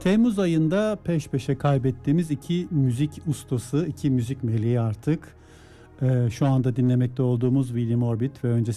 Temmuz ayında peş peşe kaybettiğimiz iki müzik ustası, iki müzik meleği artık. Şu anda dinlemekte olduğumuz William Orbit ve öncesinde